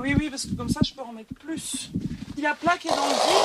Oui, parce que comme ça, je peux en mettre plus. Si la plaque est dans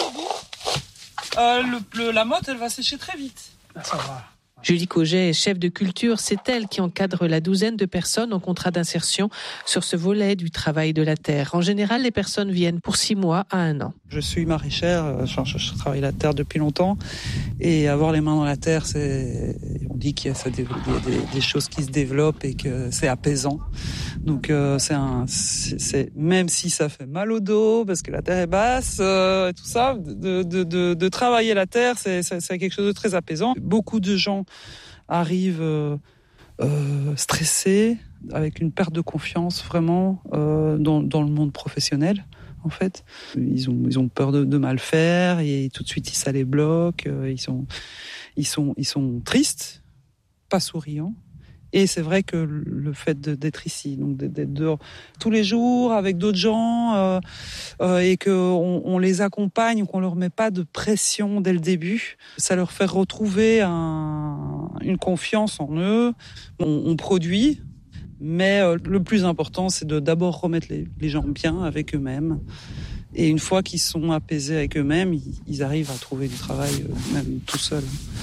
le vide, la motte, elle va sécher très vite. Ça va. Julie Cauget est chef de culture. C'est elle qui encadre la douzaine de personnes en contrat d'insertion sur ce volet du travail de la terre. En général, les personnes viennent pour 6 mois à 1 an. Je suis maraîchère, je travaille la terre depuis longtemps. Et avoir les mains dans la terre, on dit qu'il y a des choses qui se développent et que c'est apaisant. Donc c'est même si ça fait mal au dos parce que la terre est basse, et tout ça, de travailler la terre, c'est quelque chose de très apaisant. Beaucoup de gens arrivent stressés, avec une perte de confiance vraiment dans le monde professionnel. En fait, ils ont peur de mal faire et tout de suite ça les bloque. Ils sont tristes, pas souriants. Et c'est vrai que le fait d'être ici, donc d'être dehors tous les jours avec d'autres gens et qu'on les accompagne, qu'on leur met pas de pression dès le début, ça leur fait retrouver une confiance en eux. On produit, mais le plus important, c'est de d'abord remettre les gens bien avec eux-mêmes. Et une fois qu'ils sont apaisés avec eux-mêmes, ils arrivent à trouver du travail même tout seuls.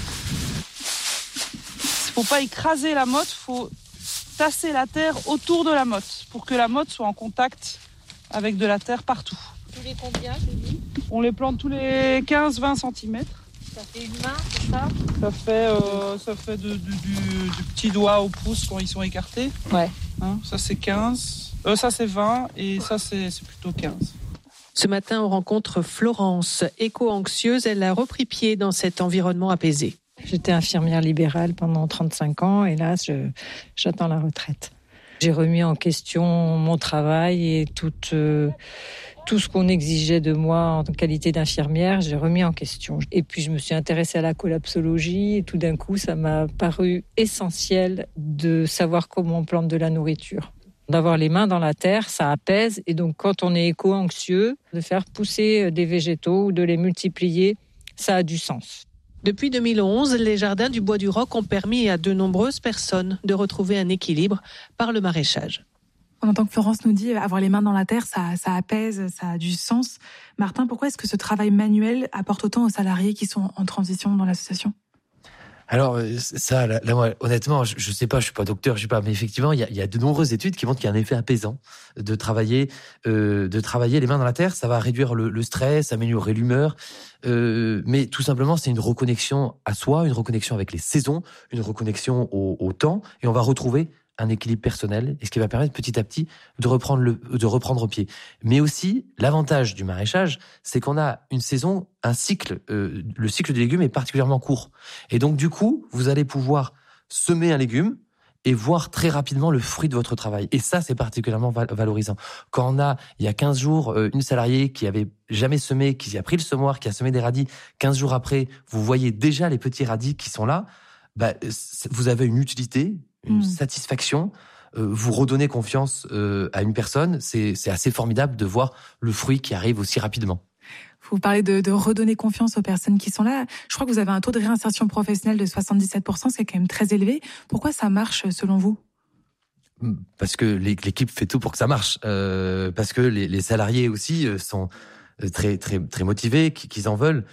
Faut pas écraser la motte, faut tasser la terre autour de la motte pour que la motte soit en contact avec de la terre partout. Tous les combien, tu dis ? On les plante tous les 15-20 cm. Ça fait une main, c'est ça ? Ça fait du petit doigt au pouce quand ils sont écartés. Ouais. Ça c'est 15, ça c'est 20 et ça c'est plutôt 15. Ce matin, on rencontre Florence, éco-anxieuse. Elle a repris pied dans cet environnement apaisé. J'étais infirmière libérale pendant 35 ans et là, j'attends la retraite. J'ai remis en question mon travail et tout ce qu'on exigeait de moi en qualité d'infirmière, j'ai remis en question. Et puis, je me suis intéressée à la collapsologie et tout d'un coup, ça m'a paru essentiel de savoir comment on plante de la nourriture. D'avoir les mains dans la terre, ça apaise. Et donc, quand on est éco-anxieux, de faire pousser des végétaux ou de les multiplier, ça a du sens. Depuis 2011, les jardins du Bois du Roc ont permis à de nombreuses personnes de retrouver un équilibre par le maraîchage. On entend que Florence nous dit avoir les mains dans la terre, ça apaise, ça a du sens. Martin, pourquoi est-ce que ce travail manuel apporte autant aux salariés qui sont en transition dans l'association ? Alors ça, là moi, honnêtement, je sais pas, je suis pas docteur, mais effectivement, il y a de nombreuses études qui montrent qu'il y a un effet apaisant de travailler les mains dans la terre. Ça va réduire le stress, améliorer l'humeur, mais tout simplement, c'est une reconnexion à soi, une reconnexion avec les saisons, une reconnexion au temps, et on va retrouver un équilibre personnel, et ce qui va permettre petit à petit de reprendre pied. Mais aussi, l'avantage du maraîchage, c'est qu'on a une saison, un cycle, le cycle des légumes est particulièrement court. Et donc, du coup, vous allez pouvoir semer un légume et voir très rapidement le fruit de votre travail. Et ça, c'est particulièrement valorisant. Quand on a, il y a 15 jours, une salariée qui avait jamais semé, qui a pris le semoir, qui a semé des radis, 15 jours après, vous voyez déjà les petits radis qui sont là, vous avez une utilité, une satisfaction, vous redonnez confiance à une personne, c'est assez formidable de voir le fruit qui arrive aussi rapidement. Vous parlez de redonner confiance aux personnes qui sont là. Je crois que vous avez un taux de réinsertion professionnelle de 77%, c'est quand même très élevé. Pourquoi ça marche selon vous ? Parce que l'équipe fait tout pour que ça marche. Parce que les salariés aussi sont très, très, très motivés, qu'ils en veulent.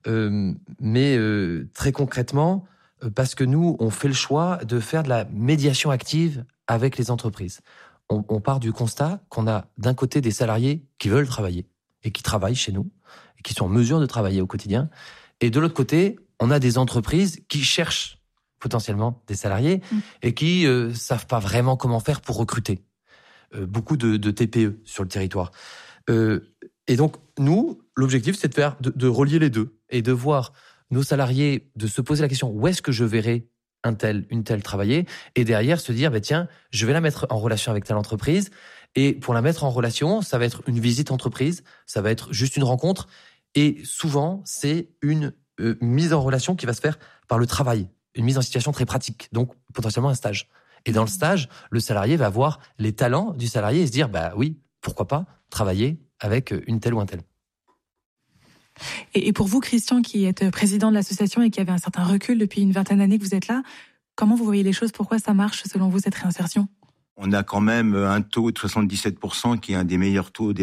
Mais très concrètement, parce que nous, on fait le choix de faire de la médiation active avec les entreprises. On part du constat qu'on a d'un côté des salariés qui veulent travailler et qui travaillent chez nous, et qui sont en mesure de travailler au quotidien. Et de l'autre côté, on a des entreprises qui cherchent potentiellement des salariés et qui savent pas vraiment comment faire pour recruter. Beaucoup de TPE sur le territoire. Et donc, nous, l'objectif, c'est de relier les deux et de voir nos salariés, de se poser la question où est-ce que je verrai une telle travailler, et derrière se dire tiens, je vais la mettre en relation avec telle entreprise, et pour la mettre en relation, ça va être une visite entreprise, ça va être juste une rencontre, et souvent c'est une mise en relation qui va se faire par le travail, une mise en situation très pratique, donc potentiellement un stage. Et dans le stage, le salarié va voir les talents du salarié et se dire oui, pourquoi pas travailler avec une telle ou un tel. Et pour vous, Christian, qui êtes président de l'association et qui avez un certain recul depuis une vingtaine d'années que vous êtes là, comment vous voyez les choses ? Pourquoi ça marche, selon vous, cette réinsertion ? On a quand même un taux de 77% qui est un des meilleurs taux